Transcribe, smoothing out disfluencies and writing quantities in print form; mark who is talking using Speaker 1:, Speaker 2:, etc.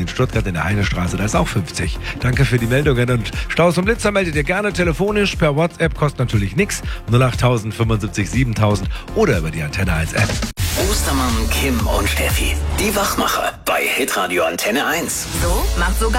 Speaker 1: in Stuttgart in der Heinestraße, da ist auch 50. Danke für die Meldungen und Staus und Blitzer meldet ihr gerne telefonisch, per WhatsApp, kostet natürlich nichts, 08000 75 7000 oder über die Antenne 1 App.
Speaker 2: Ostermann, Kim und Steffi, die Wachmacher bei Hitradio Antenne 1.
Speaker 3: So macht sogar